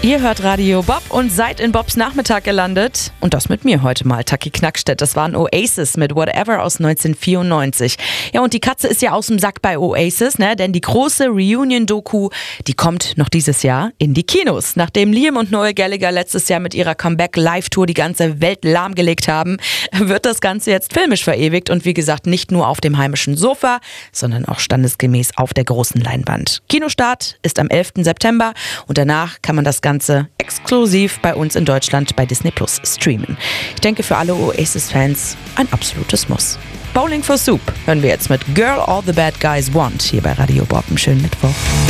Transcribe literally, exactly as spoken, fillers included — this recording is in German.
Ihr hört Radio Bob und seid in Bobs Nachmittag gelandet. Und das mit mir heute mal, Taki Knackstedt. Das waren Oasis mit Whatever aus neunzehnhundertvierundneunzig. Ja, und die Katze ist ja aus dem Sack bei Oasis, ne? Denn die große Reunion-Doku, die kommt noch dieses Jahr in die Kinos. Nachdem Liam und Noel Gallagher letztes Jahr mit ihrer Comeback-Live-Tour die ganze Welt lahmgelegt haben, wird das Ganze jetzt filmisch verewigt. Und wie gesagt, nicht nur auf dem heimischen Sofa, sondern auch standesgemäß auf der großen Leinwand. Kinostart ist am elften September und danach kann man das Ganze exklusiv bei uns in Deutschland bei Disney Plus streamen. Ich denke, für alle Oasis-Fans ein absolutes Muss. Bowling for Soup hören wir jetzt mit Girl All the Bad Guys Want hier bei Radio Bob. Einen schönen Mittwoch.